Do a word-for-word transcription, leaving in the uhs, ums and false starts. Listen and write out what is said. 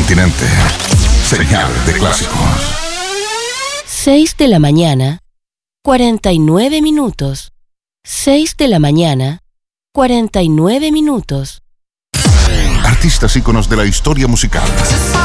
continente. Señal de clásicos. seis de la mañana, cuarenta y nueve minutos. seis de la mañana, cuarenta y nueve minutos. Artistas íconos de la historia musical.